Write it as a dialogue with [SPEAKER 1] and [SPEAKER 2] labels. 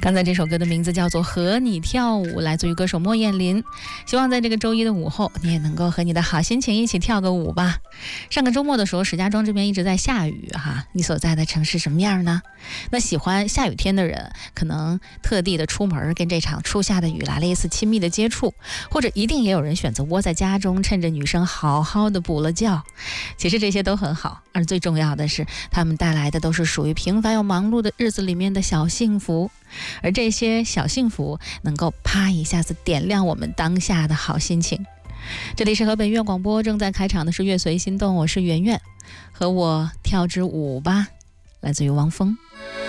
[SPEAKER 1] 刚才这首歌的名字叫做《和你跳舞》，来自于歌手莫艳琳。希望在这个周一的午后，你也能够和你的好心情一起跳个舞吧。上个周末的时候，石家庄这边一直在下雨哈，你所在的城市什么样呢？那喜欢下雨天的人，可能特地的出门跟这场初夏的雨来了一次亲密的接触，或者一定也有人选择窝在家中，趁着女生好好的补了觉。其实这些都很好，而最重要的是，他们带来的都是属于平凡又忙碌的日子里面的小幸福。而这些小幸福能够啪一下子点亮我们当下的好心情。这里是河北音乐广播，正在开场的是乐随心动，我是圆圆，和我跳支舞吧，来自于汪峰。